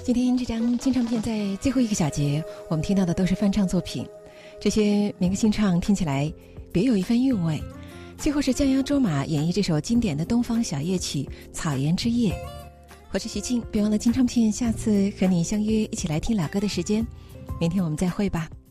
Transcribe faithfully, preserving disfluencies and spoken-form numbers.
今天这张金唱片在最后一个小节，我们听到的都是翻唱作品，这些民歌新唱听起来别有一番韵味。最后是江洋卓玛演绎这首经典的东方小夜曲《草原之夜》。我是徐静，别忘了金唱片下次和你相约一起来听老歌的时间，明天我们再会吧。